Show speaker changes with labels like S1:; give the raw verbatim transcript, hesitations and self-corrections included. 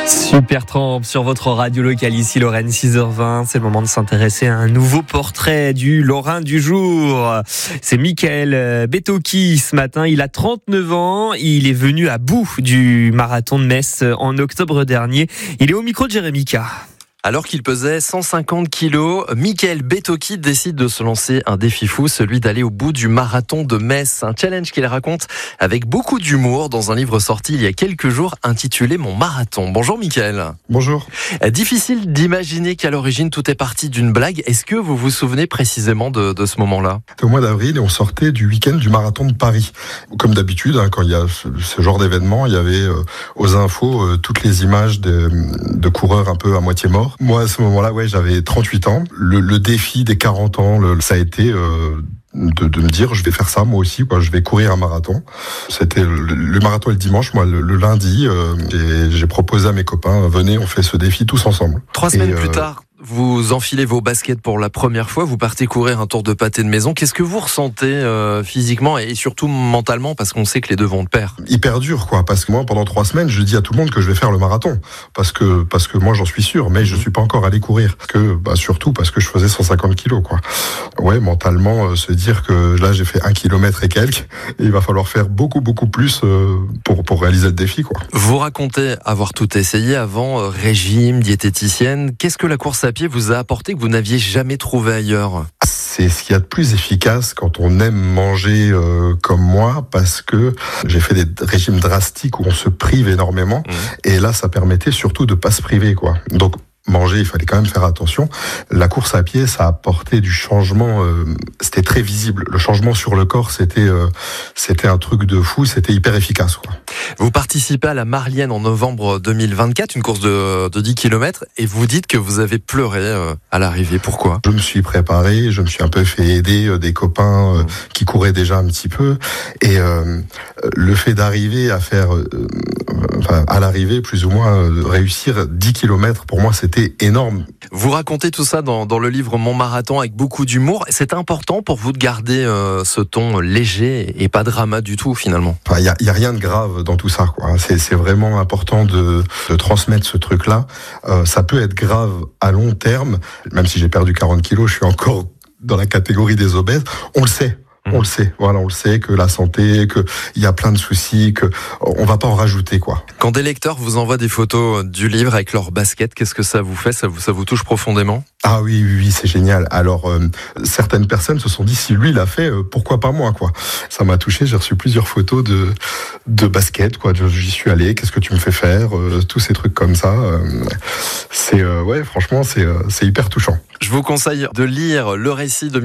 S1: Super Tramp sur votre radio locale ici Lorraine, six heures vingt. C'est le moment de s'intéresser à un nouveau portrait du Lorrain du jour. C'est Mickaël Betoki ce matin. Il a trente-neuf ans. Il est venu à bout du marathon de Metz en octobre dernier. Il est au micro de Jérémy K.
S2: Alors qu'il pesait cent cinquante kilos, Mickaël Betoki décide de se lancer un défi fou, celui d'aller au bout du marathon de Metz. Un challenge qu'il raconte avec beaucoup d'humour dans un livre sorti il y a quelques jours intitulé Mon marathon. Bonjour Mickaël.
S3: Bonjour.
S2: Difficile d'imaginer qu'à l'origine tout est parti d'une blague. Est-ce que vous vous souvenez précisément de, de ce moment-là ?
S3: C'était au mois d'avril et on sortait du week-end du marathon de Paris. Comme d'habitude, hein, quand il y a ce, ce genre d'événement, il y avait euh, aux infos euh, toutes les images de, de coureurs un peu à moitié morts. Moi, à ce moment-là, ouais, j'avais trente-huit ans. Le, le défi des quarante ans, le, ça a été euh, de, de me dire, je vais faire ça moi aussi, quoi. Je vais courir un marathon. C'était le, le marathon le dimanche. Moi, le, le lundi, euh, j'ai, j'ai proposé à mes copains, venez, on fait ce défi tous ensemble.
S2: Trois semaines
S3: et,
S2: plus
S3: euh,
S2: tard, vous enfilez vos baskets pour la première fois, vous partez courir un tour de pâté de maison. Qu'est-ce que vous ressentez euh, physiquement et surtout mentalement, parce qu'on sait que les deux vont de pair ?
S3: Hyper dur, quoi, parce que moi, pendant trois semaines, je dis à tout le monde que je vais faire le marathon, parce que parce que moi, j'en suis sûr, mais je suis pas encore allé courir, parce que bah surtout parce que je faisais cent cinquante kilos, quoi. Ouais, mentalement, euh, se dire que là, j'ai fait un kilomètre et quelques, et il va falloir faire beaucoup beaucoup plus euh, pour pour réaliser le défi, quoi.
S2: Vous racontez avoir tout essayé avant, euh, régime, diététicienne. Qu'est-ce que la course à pied vous a apporté que vous n'aviez jamais trouvé ailleurs ?
S3: C'est ce qu'il y a de plus efficace quand on aime manger euh, comme moi, parce que j'ai fait des régimes drastiques où on se prive énormément, mmh. et là ça permettait surtout de pas se priver, quoi. Donc manger, il fallait quand même faire attention. La course à pied, ça a apporté du changement, euh, c'était très visible. Le changement sur le corps, c'était euh, c'était un truc de fou, c'était hyper efficace, quoi.
S2: Vous participez à la Marlienne en novembre deux mille vingt-quatre, une course de, de dix kilomètres, et vous dites que vous avez pleuré euh, à l'arrivée. Pourquoi ?
S3: Je me suis préparé, je me suis un peu fait aider euh, des copains euh, mmh. qui couraient déjà un petit peu, et euh, le fait d'arriver à faire, euh, enfin, à l'arrivée plus ou moins euh, réussir dix kilomètres, pour moi c'était énorme.
S2: Vous racontez tout ça dans, dans le livre Mon marathon avec beaucoup d'humour. C'est important pour vous de garder euh, ce ton léger et pas drama du tout finalement.
S3: Il enfin, y a, y a rien de grave dans tout ça, quoi. C'est, c'est vraiment important de, de transmettre ce truc-là. Euh, ça peut être grave à long terme. Même si j'ai perdu quarante kilos, je suis encore dans la catégorie des obèses. On le sait. On le sait, voilà, on le sait que la santé, que il y a plein de soucis, que on va pas en rajouter, quoi.
S2: Quand des lecteurs vous envoient des photos du livre avec leur basket, qu'est-ce que ça vous fait ? Ça vous, ça vous touche profondément ?
S3: Ah oui, oui, oui, c'est génial. Alors, euh, certaines personnes se sont dit, si lui l'a fait, euh, pourquoi pas moi, quoi. Ça m'a touché, j'ai reçu plusieurs photos de, de basket, quoi. J'y suis allé, qu'est-ce que tu me fais faire, euh, tous ces trucs comme ça. Euh, c'est, euh, ouais, franchement, c'est, euh, c'est hyper touchant.
S2: Je vous conseille de lire le récit de